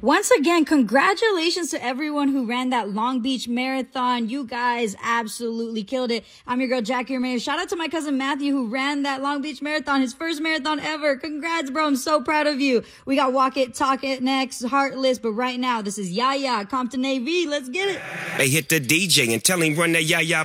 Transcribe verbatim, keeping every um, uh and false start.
Once again, congratulations to everyone who ran that Long Beach Marathon. You guys absolutely killed it. I'm your girl, Jackie Ramirez. Shout out to my cousin Matthew who ran that Long Beach Marathon, his first marathon ever. Congrats, bro. I'm so proud of you. We got Walk It, Talk It next, Heartless. But right now, this is Yaya, Compton A V. Let's get it. Hey, hit the D J and tell him run that Yaya